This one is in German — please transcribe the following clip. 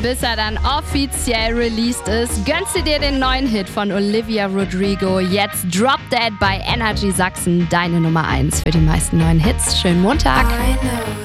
Bis er dann offiziell released ist, gönnst du dir den neuen Hit von Olivia Rodrigo. Jetzt Drop Dead bei Energy Sachsen, deine Nummer 1 für die meisten neuen Hits. Schönen Montag.